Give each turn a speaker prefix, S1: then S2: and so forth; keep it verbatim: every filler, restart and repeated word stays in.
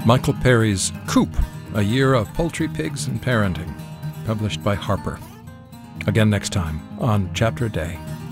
S1: Michael Perry's Coop, A Year of Poultry, Pigs, and Parenting, published by Harper. Again next time on Chapter a Day.